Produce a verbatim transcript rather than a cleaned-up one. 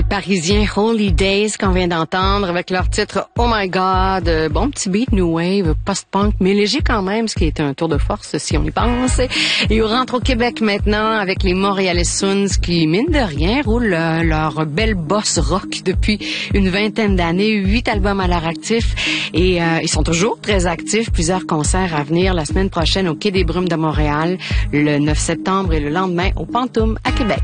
Parisiens Holy Days qu'on vient d'entendre avec leur titre Oh My God. Bon petit beat new wave, post-punk, mais léger quand même, ce qui est un tour de force si on y pense. Et on rentre au Québec maintenant avec les Montréalais Soons qui, mine de rien, roulent leur belle bosse rock depuis une vingtaine d'années, huit albums à leur actif et euh, ils sont toujours très actifs. Plusieurs concerts à venir la semaine prochaine au Quai des Brumes de Montréal, le neuf septembre et le lendemain au Pantoum à Québec.